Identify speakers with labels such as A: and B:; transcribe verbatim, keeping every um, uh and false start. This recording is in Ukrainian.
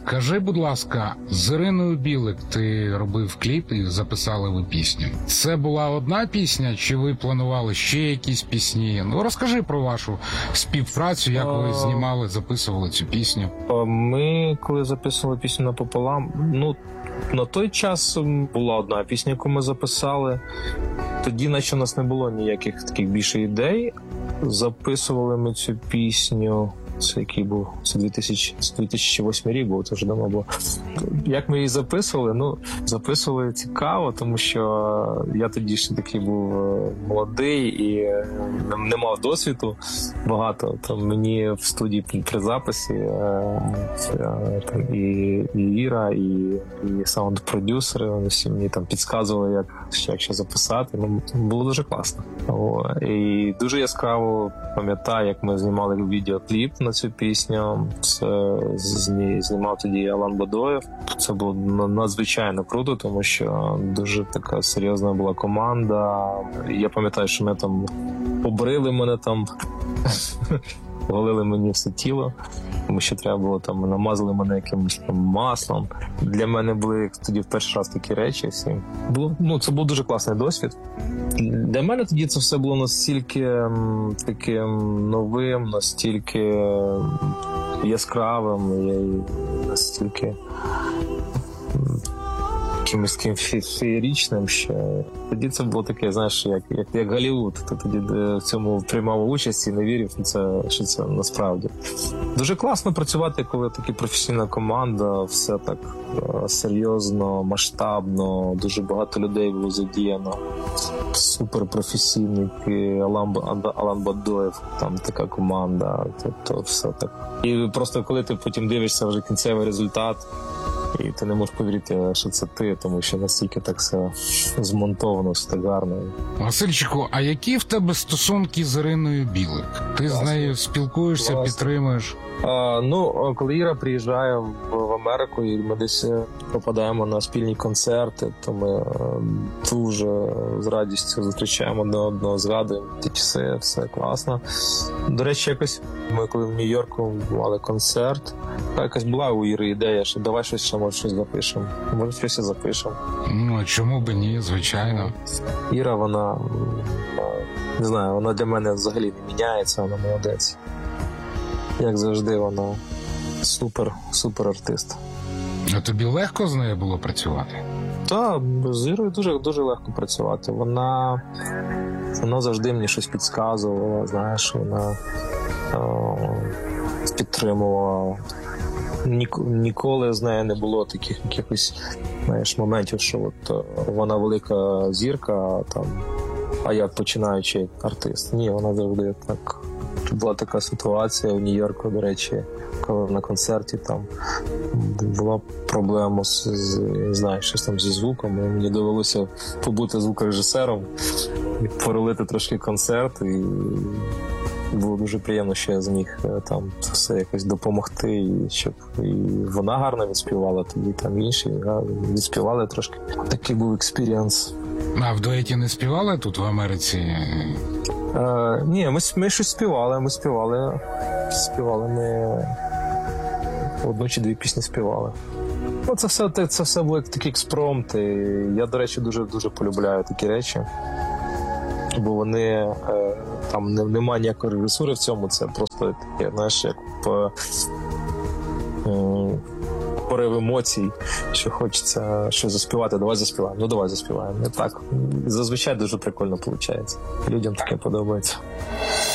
A: Скажи, будь ласка, з Іриною Білик ти робив кліп і записали ви пісню. Це була одна пісня, чи ви планували ще якісь пісні? Ну, розкажи про вашу співпрацю, як ви знімали, записували цю пісню.
B: Ми, коли записували пісню «Напополам», ну, на той час була одна пісня, яку ми записали. Тоді, наче, у нас не було ніяких таких більше ідей. Записували ми цю пісню, це який був, це дві тисячі восьмий рік був, це вже давно було. Як ми її записували? Ну, записували цікаво, тому що я тоді ще такий був молодий і не мав досвіду багато. Там мені в студії при записі там, і, і Іра, і, і саунд-продюсери, вони всі мені там підказували, як, як ще записати. Ну, було дуже класно. О, і дуже яскраво пам'ятаю, як ми знімали відеокліп на цю пісню. Це знімав тоді Алан Бадоєв. Це було надзвичайно круто, тому що дуже така серйозна була команда. Я пам'ятаю, що ми там побрили мене там, голили мені все тіло, тому що треба було там, намазали мене якимось там маслом. Для мене були тоді в перший раз такі речі всі. Було, ну, це був дуже класний досвід. Для мене тоді це все було настільки таким новим, настільки яскравим, і настільки якимось таким феєричним, що тоді це було таке, знаєш, як, як, як Голлівуд. Ти тоді в цьому приймав участь і не вірив, що це, що це насправді. Дуже класно працювати, коли така професійна команда, все так серйозно, масштабно, дуже багато людей було задіяно. Суперпрофесійний Алан, Алан Бадоєв, там така команда, тобто все так. І просто коли ти потім дивишся вже кінцевий результат, і ти не можеш повірити, що це ти, тому що настільки так все змонтовано, все так гарно.
A: Васильчику, а які в тебе стосунки з Іриною Білик? Ти Класно. з нею спілкуєшся, Класно. підтримуєш?
B: А, ну, коли Іра приїжджає в, в Америку і ми десь попадаємо на спільні концерти, то ми дуже з радістю зустрічаємо одне одного, згадуємо ті часи, все класно. До речі, якось ми коли в Нью-Йорку мали концерт, якась була у Іри ідея, що давай щось ще, може, щось запишемо. Може, щось і запишемо.
A: Ну, а чому б ні, звичайно.
B: Іра, вона, не знаю, вона для мене взагалі не міняється, вона молодець. Як завжди, вона супер, супер артист.
A: А тобі легко з нею було працювати?
B: Так, з Ірою дуже, дуже легко працювати. Вона, вона завжди мені щось підказувала, знаєш, вона о, підтримувала. Ні, ніколи з нею не було таких якихось, знаєш, моментів, що от вона велика зірка, там, а я починаючий артист. Ні, вона завжди так. Була така ситуація в Нью-Йорку, до речі, коли на концерті там була проблема з, з не знаю, щось там зі звуком, і мені довелося побути звукорежисером, порулити трошки концерт, і було дуже приємно, що я зміг там все якось допомогти, і щоб і вона гарно відспівала, тоді там інші відспівали трошки. Такий був експірієнс.
A: А в дуеті не співали тут в Америці?
B: Е, ні, ми, ми щось співали, ми співали, співали, ми одну чи дві пісні співали. Ну, це все, це все були такі експромти. Я, до речі, дуже-дуже полюбляю такі речі, бо вони, е, там не, немає ніякої режисури в цьому, це просто таке, знаєш, як по, е, порив емоцій, що хочеться щось заспівати, давай заспіваємо, ну давай заспіваємо. І так, зазвичай дуже прикольно виходить. Людям таке подобається.